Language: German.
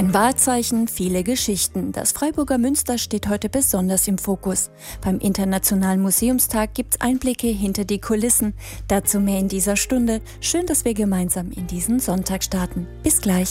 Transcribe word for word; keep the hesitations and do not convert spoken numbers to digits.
Ein Wahrzeichen, viele Geschichten. Das Freiburger Münster steht heute besonders im Fokus. Beim Internationalen Museumstag gibt's Einblicke hinter die Kulissen. Dazu mehr in dieser Stunde. Schön, dass wir gemeinsam in diesen Sonntag starten. Bis gleich.